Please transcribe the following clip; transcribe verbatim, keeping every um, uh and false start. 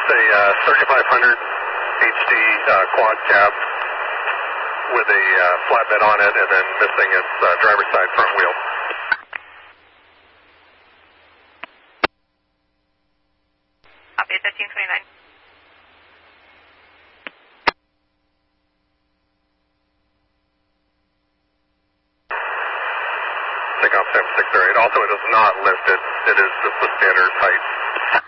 It's a uh, thirty-five hundred H D uh, quad cab with a uh, flatbed on it and then missing its uh, driver's side front wheel. Copy, thirteen twenty-nine. Takeoff seven six zero eight. Also, it is not lifted. It is just the standard height.